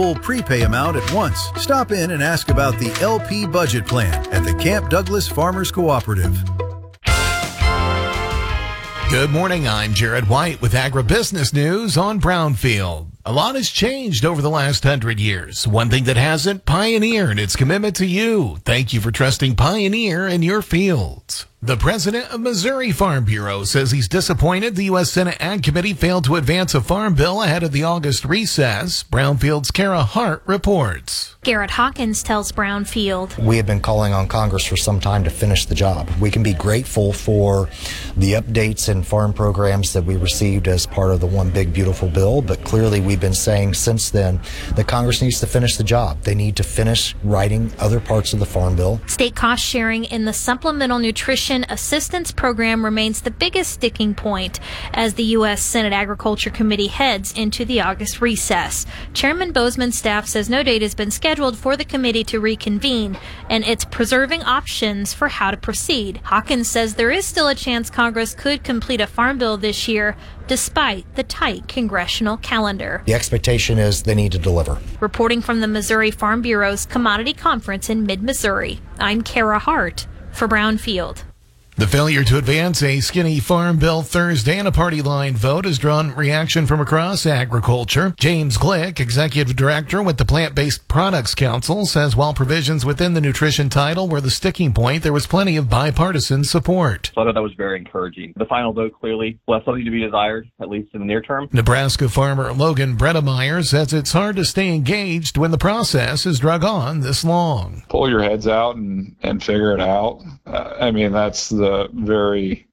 full prepay amount at once. Stop in and ask about the LP budget plan at the Camp Douglas Farmers Cooperative. Good morning, I'm Jared White with Agribusiness News on Brownfield. A lot has changed over the last 100 years. One thing that hasn't, Pioneer and its commitment to you. Thank you for trusting Pioneer in your fields. The president of Missouri Farm Bureau says he's disappointed the U.S. Senate Ag Committee failed to advance a farm bill ahead of the August recess. Brownfield's Kara Hart reports. Garrett Hawkins tells Brownfield. We have been calling on Congress for some time to finish the job. We can be grateful for the updates and farm programs that we received as part of the One Big Beautiful Bill, but clearly we've been saying since then that Congress needs to finish the job. They need to finish writing other parts of the farm bill. State cost sharing in the Supplemental Nutrition Assistance Program remains the biggest sticking point as the U.S. Senate Agriculture Committee heads into the August recess. Chairman Bozeman's staff says no date has been scheduled for the committee to reconvene, and it's preserving options for how to proceed. Hawkins says there is still a chance Congress could complete a farm bill this year, despite the tight congressional calendar. The expectation is they need to deliver. Reporting from the Missouri Farm Bureau's Commodity Conference in mid-Missouri, I'm Kara Hart for Brownfield. The failure to advance a skinny farm bill Thursday in a party line vote has drawn reaction from across agriculture. James Glick, executive director with the Plant-Based Products Council, says while provisions within the nutrition title were the sticking point, there was plenty of bipartisan support. So I thought that was very encouraging. The final vote clearly left something to be desired, at least in the near term. Nebraska farmer Logan Bredemeyer says it's hard to stay engaged when the process has drug on this long. Pull your heads out and figure it out. That's the very,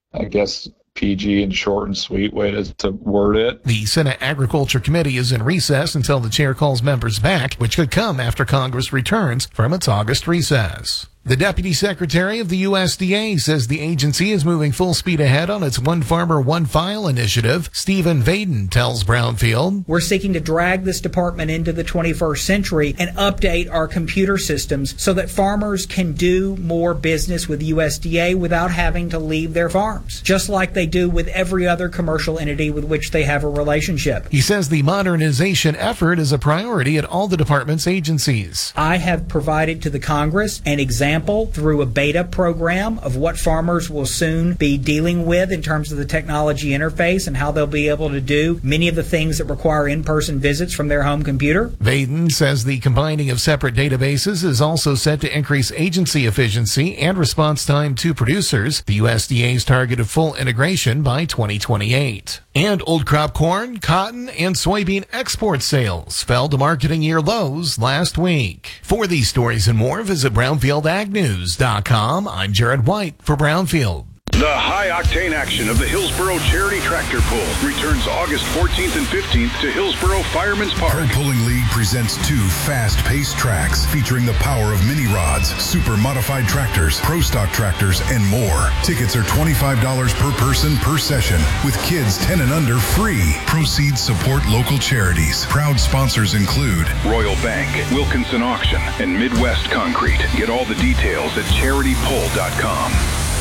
PG and short and sweet way to word it. The Senate Agriculture Committee is in recess until the chair calls members back, which could come after Congress returns from its August recess. The Deputy Secretary of the USDA says the agency is moving full speed ahead on its One Farmer, One File initiative. Stephen Vaden tells Brownfield. We're seeking to drag this department into the 21st century and update our computer systems so that farmers can do more business with USDA without having to leave their farms, just like they do with every other commercial entity with which they have a relationship. He says the modernization effort is a priority at all the department's agencies. I have provided to the Congress an example through a beta program of what farmers will soon be dealing with in terms of the technology interface and how they'll be able to do many of the things that require in-person visits from their home computer. Vaden says the combining of separate databases is also set to increase agency efficiency and response time to producers. The USDA's target of full integration by 2028. And old crop corn, cotton, and soybean export sales fell to marketing year lows last week. For these stories and more, visit BrownfieldAgNews.com. I'm Jared White for Brownfield. The high-octane action of the Hillsboro Charity Tractor Pull returns August 14th and 15th to Hillsboro Fireman's Park. Pro Pulling League presents 2 fast-paced tracks featuring the power of mini rods, super modified tractors, pro stock tractors, and more. Tickets are $25 per person per session, with kids 10 and under free. Proceeds support local charities. Proud sponsors include Royal Bank, Wilkinson Auction, and Midwest Concrete. Get all the details at charitypull.com.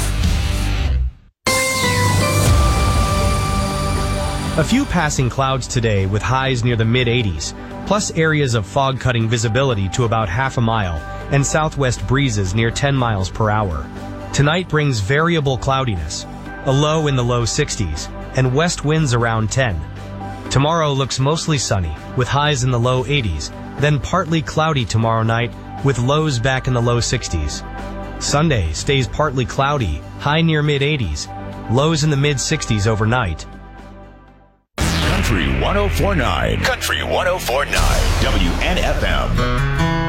A few passing clouds today with highs near the mid-80s, plus areas of fog-cutting visibility to about half a mile, and southwest breezes near 10 miles per hour. Tonight brings variable cloudiness, a low in the low 60s, and west winds around 10. Tomorrow looks mostly sunny, with highs in the low 80s, then partly cloudy tomorrow night, with lows back in the low 60s. Sunday stays partly cloudy, high near mid-80s, lows in the mid-60s overnight. Country 104.9. Country 104.9. WNFM.